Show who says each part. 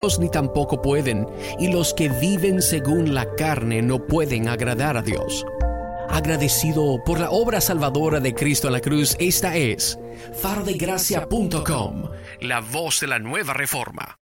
Speaker 1: ni tampoco pueden, y los que viven según la carne no pueden agradar a Dios. Agradecido por la obra salvadora de Cristo en la cruz, esta es farodegracia.com, la voz de la nueva reforma.